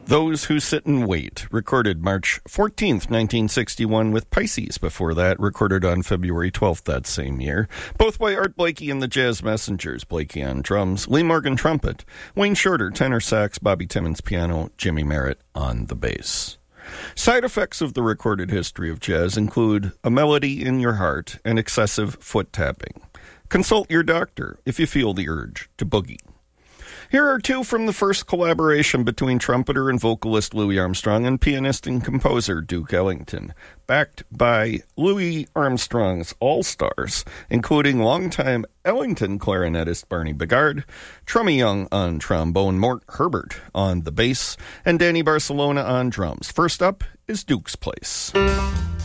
Those Who Sit and Wait, recorded March 14th, 1961, with Pisces before that, recorded on February 12th that same year. Both by Art Blakey and the Jazz Messengers, Blakey on drums, Lee Morgan trumpet, Wayne Shorter tenor sax, Bobby Timmons piano, Jimmy Merritt on the bass. Side effects of the recorded history of jazz include a melody in your heart and excessive foot tapping. Consult your doctor if you feel the urge to boogie. Here are two from the first collaboration between trumpeter and vocalist Louis Armstrong and pianist and composer Duke Ellington, backed by Louis Armstrong's All-Stars, including longtime Ellington clarinetist Barney Bigard, Trummy Young on trombone, Mort Herbert on the bass, and Danny Barcelona on drums. First up is Duke's Place.